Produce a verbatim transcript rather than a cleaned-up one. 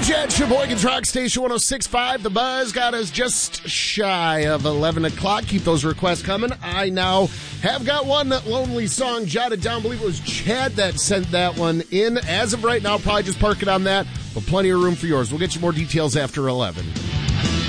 Chad, Sheboygan's Rock Station one oh six point five. The Buzz got us just shy of eleven o'clock. Keep those requests coming. I now have got one lonely song jotted down. I believe it was Chad that sent that one in. As of right now, probably just park it on that, but plenty of room for yours. We'll get you more details after eleven.